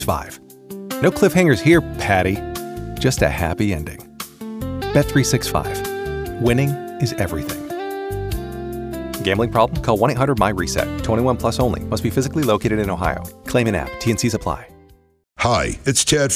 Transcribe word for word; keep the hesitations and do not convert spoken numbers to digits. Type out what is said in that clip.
five. No cliffhangers here, Patty. Just a happy ending. Bet three sixty-five. Winning is everything. Gambling problem? Call one eight hundred M Y RESET. twenty-one plus only. Must be physically located in Ohio. Claim in app. T N Cs apply. Hi, it's Ted